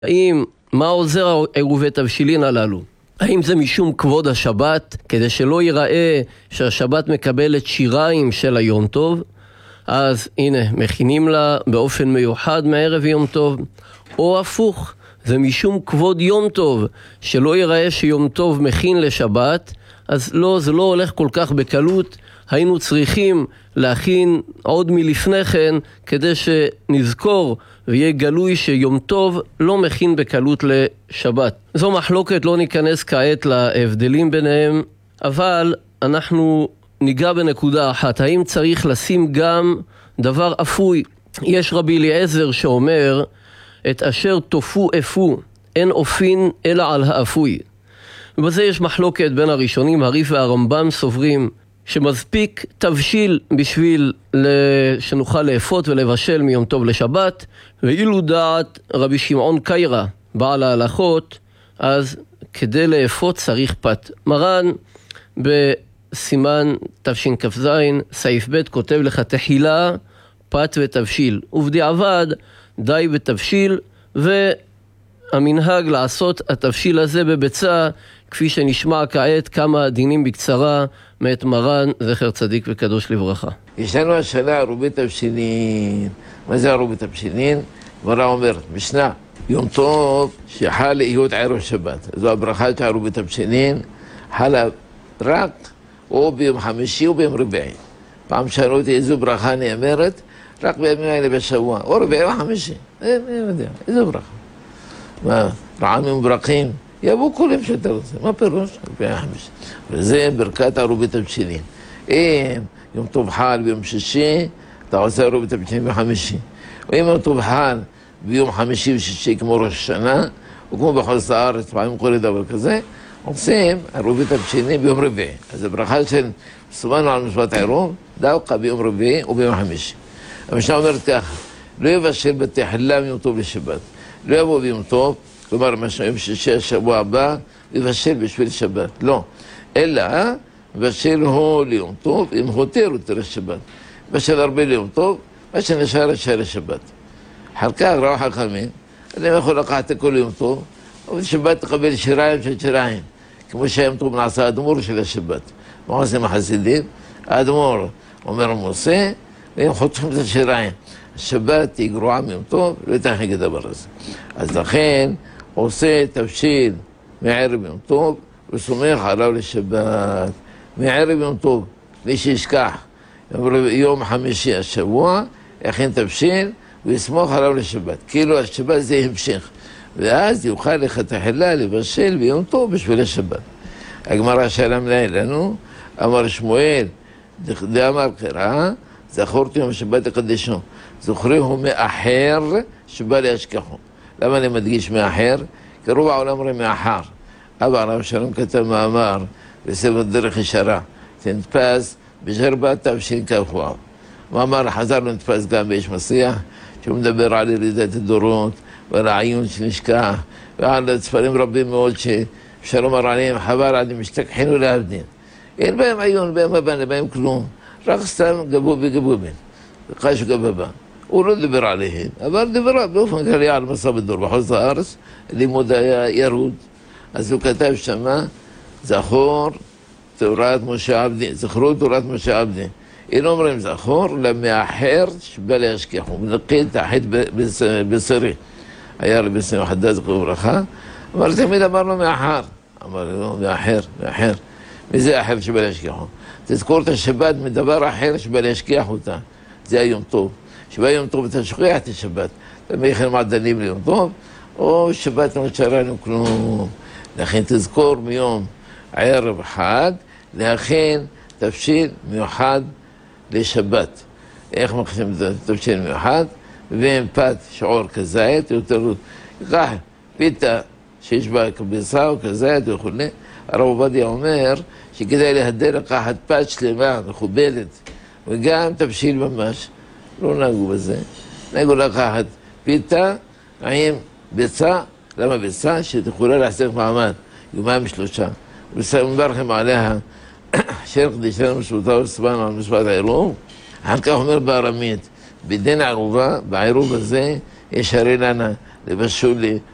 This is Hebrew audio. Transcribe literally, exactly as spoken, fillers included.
האם, מה עוזר עירובי תבשילין הללו? האם זה משום כבוד השבת, כדי שלא ייראה שהשבת מקבלת שיריים של היום טוב? אז הנה, מכינים לה באופן מיוחד מערב יום טוב, או הפוך, זה משום כבוד יום טוב, שלא ייראה שיום טוב מכין לשבת, אז לא, זה לא הולך כל כך בקלות, היינו צריכים להכין עוד מלפני כן, כדי שנזכור ויהיה גלוי שיום טוב לא מכין בקלות לשבת. זו מחלוקת, לא ניכנס כעת להבדלים ביניהם, אבל אנחנו ניגע בנקודה אחת, האם צריך לשים גם דבר אפוי? יש רבי אליעזר שאומר, את אשר תופו אפו, אין אופין אלא על האפוי. ובזה יש מחלוקת בין הראשונים, הריף והרמב"ם סוברים, שמספיק תבשיל בשביל שנוכל לאפות ולבשל מיום טוב לשבת, ואילו דעת רבי שמעון קיירה, בעל ההלכות, אז כדי לאפות צריך פת. מרן בסימן תשכ"ז, סעיף ב', כותב לך תחילה, פת ותבשיל, ובדיעבד די בתבשיל, והמנהג לעשות התבשיל הזה בביצה, כפי שנשמע כעת כמה דינים בקצרה מאת מרן זכר צדיק וקדוש לברכה. יש לנו השאלה עירובי תבשילין. מה זה עירובי תבשילין? גמרא אומרת, משנה, יום טוב שחל להיות ערב שבת. זו הברכה של עירובי תבשילין, חלה רק או ביום חמישי או ביום רביעי. פעם שאלו אותי איזו ברכה נאמרת, רק בימים האלה בשבוע, או רביעי או חמישי. אני יודע, איזו ברכה. מה, רעמים וברכים? יבוא כולם שאתה רוצה, מה פירוש? רביעי חמישי. וזה ברכת עירובי תבשילין. אם יום טוב חל ביום שישי, אתה עושה עירובי תבשילין בחמישי. או אם יום טוב חל ביום חמישי ושישי כמו ראש השנה, או כמו בכל הארץ, פעמים קורה דבר כזה, עושים עירובי תבשילין ביום רביעי. אז הברכה של סומנו על משפט עירוב, דווקא ביום רביעי או ביום חמישי. המשנה אומרת ככה, לא יבשל בתחילה מיום טוב לשבת. לא יבוא ביום טוב, כלומר, יום שישי השבוע הבא, יבשל בשביל שבת. לא. אלא, יבשל הוא ליום טוב, אם הותר הוא תראה שבת. יבשל הרבה ליום טוב, מה שנשאר ישאר לשבת. אחר כך, ראו חכמים, אני יכול לקחת כל יום טוב, אבל שבת תקבל שיריים של שיריים. כמו שהיום טוב נעשה האדמו"ר של השבת. מה עושים החסידים? האדמו"ר אומר מוסה, והם חותכים את השיריים. השבת היא גרועה מיום טוב, לא יתכן כדבר הזה. אז לכן, עושה תבשיל מערב יום טוב, וסומך עליו לשבת. מערב יום טוב, מי שישכח, יום חמישי השבוע, יכין תבשיל, ויסמוך עליו לשבת. כאילו השבת זה המשך. ואז יוכל לכתחילה לבשל ביום טוב בשביל השבת. הגמרא שאלה מנהל לנו, אמר שמואל, דאמר קרא, זכורתי יום שבת לקדשו. זוכריהו מאחר שבא להשכחו. למה אני מדגיש מאחר? כי רוב העולם רואה מאחר. אבא הרב שלום כתב מאמר בספר דרך ישרה, שנתפס בג'רבה תשכ"ו. מאמר חזר ונתפס גם באיש מסיח, שהוא מדבר על ירידת הדורות ועל העיון שנשכח ועל ספרים רבים מאוד ששלום הרעלים חבר עד משתכחינו להבדין. אין בהם עיון, בהם הבן, בהם כלום, רק סתם גבו בגבובין, וקש גבבה. הוא לא דיבר עליהם, אבל דיבר באופן כללי על מסע בדור. בכל הארץ לימוד היה ירוד, אז הוא כתב שמה, זכור תורת משה עבדי, זכרו תורת משה עבדי. אין אומרים זכור, למאחר שבא להשכחו, מנקי תחת בשרי. היה רבי סמי חדד זכרו ברכה, אבל תמיד אמר לו מאחר. אמר לו מאחר, מאחר. מזה אחר שבא להשכחו. תזכור את השבת מדבר אחר שבא להשכח אותה. זה היום טוב. שבא יום טוב אתה שוכח את השבת. אתה מייחל מעדנים ליום טוב, או שבת לא נשארנו כלום. לכן תזכור מיום ערב חג, להכין תבשיל מיוחד לשבת. איך מכינים תבשיל מיוחד? ועם פת שעור כזית, יותר כך, פיתה שיש בה כביסה או כזית וכו'. הרב עובדיה אומר שכדאי להדר לקחת פת שלמה, מכובדת, וגם תבשיל ממש. לא נהגו בזה. נהגו לקחת פיתה עם ביצה. למה ביצה? שתכולה להחזיק מעמד יומיים שלושה. ומברכים עליה שיר קדישנו משפטה וסבנו על משפט העירוב. אחר כך אומר בארמית, בדין עירובה, בעירוב הזה יש הרי לנה לבשו לי